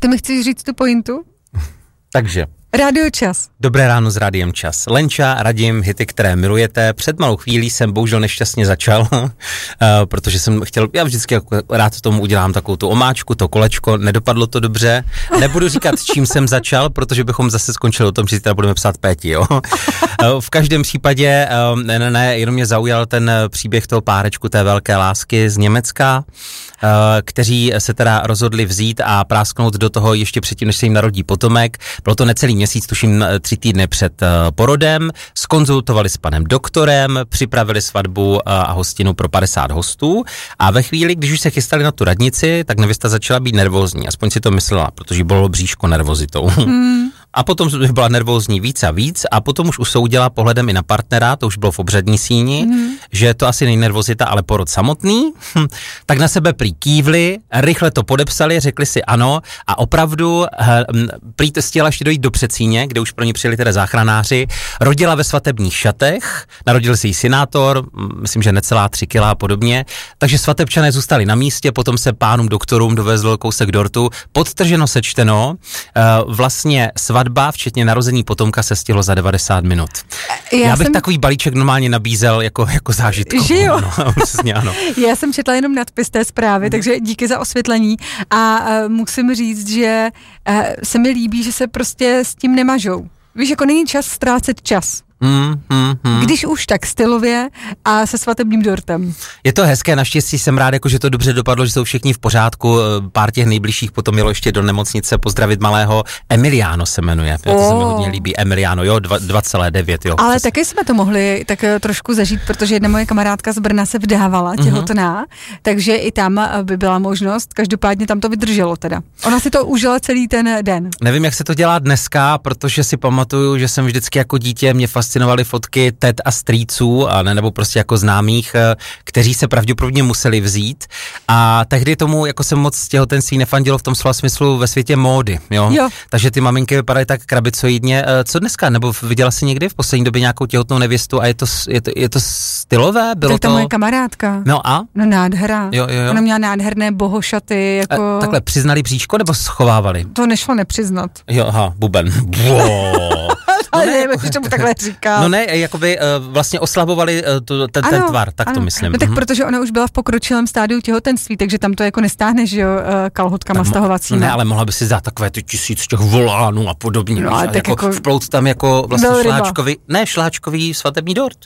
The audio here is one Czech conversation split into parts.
Ty mi chceš říct tu pointu? Takže. Rádio Čas. Dobré ráno s Rádiem Čas. Lenča, Radim, hity, které milujete. Před malou chvílí jsem bohužel nešťastně začal, protože jsem chtěl, já vždycky rád tomu udělám takovou tu omáčku, to kolečko, nedopadlo to dobře. Nebudu říkat, čím jsem začal, protože bychom zase skončili o tom, že teda budeme psát Péti, jo. V každém případě, jenom mě zaujal ten příběh toho párečku, té velké lásky z Německa, kteří se teda rozhodli vzít a prásknout do toho ještě předtím, než se jim narodí potomek. Bylo to necelý měsíc, tuším 3 týdny před porodem, zkonzultovali s panem doktorem, připravili svatbu a hostinu pro 50 hostů a ve chvíli, když už se chystali na tu radnici, tak nevěsta začala být nervózní, aspoň si to myslela, protože bylo bříško nervozitou. A potom byla nervózní víc a potom už usoudila pohledem i na partnera, to už bylo v obřadní síni, že je to asi nejnervozita, ale porod samotný, tak na sebe prý kývli, rychle to podepsali, řekli si ano a opravdu prý chtěla ještě dojít do předsíně, kde už pro ní přijeli teda záchranáři, rodila ve svatebních šatech, narodil si jí synátor, myslím, že necelá 3 kila a podobně, takže svatebčané zůstali na místě, potom se pánům doktorům dovezl kousek dortu, podtrženo sečteno, vlastně svatba, včetně narození potomka, se stihlo za 90 minut. Já bych takový balíček normálně nabízel jako zážitkovou. Že jo? No, přesně, ano. Já jsem četla jenom nadpis té zprávy, takže díky za osvětlení a musím říct, že se mi líbí, že se prostě s tím nemažou. Víš, jako není čas ztrácet čas. Když už, tak stylově a se svatebním dortem. Je to hezké, naštěstí jsem rád, jako, že to dobře dopadlo, že jsou všichni v pořádku, pár těch nejbližších potom jelo ještě do nemocnice pozdravit malého, Emiliano se jmenuje, to se mi hodně líbí, Emiliano, jo, 2,9, jo. Ale taky jsme to mohli tak trošku zažít, protože jedna moje kamarádka z Brna se vdávala, těhotná, takže i tam by byla možnost, každopádně tam to vydrželo teda. Ona si to užila celý ten den. Nevím, jak se to dělá dneska, protože si pamatuju, že jsem vždycky jako dítě, mě fascinovaly fotky tet a strýců, nebo prostě jako známých, kteří se pravděpodobně museli vzít. A tehdy tomu jako se moc těhotenství nefandilo v tom slova smyslu ve světě módy, jo? Takže ty maminky vypadaly tak krabicoidně. Co dneska? Nebo viděla jsi někdy v poslední době nějakou těhotnou nevěstu a je to stylové? Bylo tak to moje kamarádka. No a? No nádhera. Jo. Ona měla nádherné bohošaty. Jako... Takhle přiznali bříško nebo schovávali? To nešlo nepřiznat. Jo, aha, buben. Ale nevím, když tomu takhle říkal. No ne, jakoby vlastně oslabovali ten tvar, tak to myslím. No tak protože ona už byla v pokročilém stádiu těhotenství, takže tam to jako nestáhneš, že jo, kalhotkama stahovacíma. Ne, ale mohla by si dát takové ty 1000 těch volánů a podobně. No, ale tak jako vplout tam jako vlastně šláčkový svatební dort.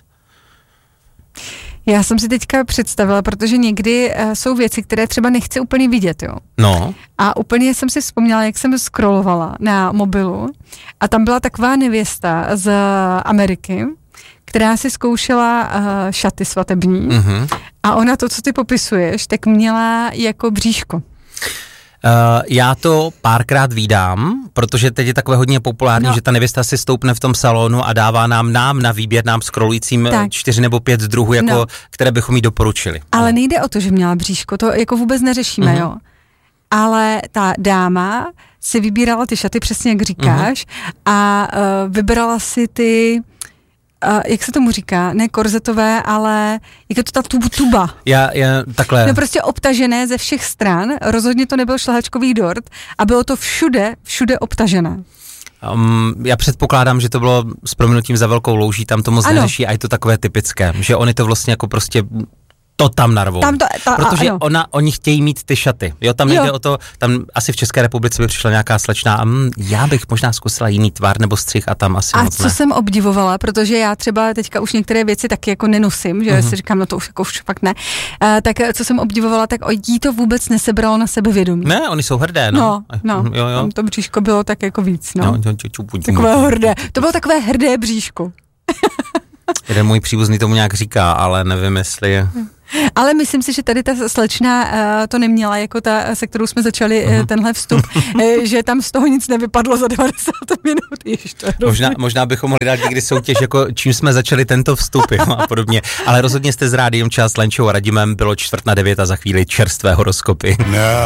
Já jsem si teďka představila, protože někdy jsou věci, které třeba nechci úplně vidět, jo. No. A úplně jsem si vzpomněla, jak jsem scrollovala na mobilu a tam byla taková nevěsta z Ameriky, která si zkoušela šaty svatební a ona to, co ty popisuješ, tak měla jako bříško. Já to párkrát vídám, protože teď je takové hodně populární, že ta nevěsta si stoupne v tom salonu a dává nám na výběr, nám scrollujícím 4 nebo 5 druhů, jako, které bychom jí doporučili. Ale nejde o to, že měla bříško, to jako vůbec neřešíme, jo. Ale ta dáma si vybírala ty šaty, přesně jak říkáš, a vybrala si ty... jak se tomu říká, ne korzetové, ale jak je to ta tuba. Já takhle. No prostě obtažené ze všech stran, rozhodně to nebyl šlehačkový dort a bylo to všude obtažené. Já předpokládám, že to bylo s prominutím za velkou louží, tam to moc neřeší a je to takové typické, že oni to vlastně jako prostě to tam narvou. Protože oni chtějí mít ty šaty. Jo, tam nejde o to, tam asi v České republice by přišla nějaká slečna a já bych možná zkusila jiný tvar nebo střih a tam asi a moc co jsem obdivovala, protože já třeba teďka už některé věci taky jako nenosím, že si říkám, no to už jako už fakt ne. Tak co jsem obdivovala, tak jí to vůbec nesebralo na sebevědomí. Ne, oni jsou hrdé, no. Jo. To bříško bylo tak jako víc, no. Takové hrdé. To bylo takové hrdé bříško. Jeden můj příbuzný tomu nějak říká, ale nevím, jestli... Ale myslím si, že tady ta slečna to neměla, jako ta, se kterou jsme začali tenhle vstup, že tam z toho nic nevypadlo za 90 minut. Možná bychom mohli dát někdy soutěž, jako čím jsme začali tento vstup a podobně. Ale rozhodně jste s Rádiem Čas, Lenčou a Radimem, bylo 8:45 a za chvíli čerstvé horoskopy.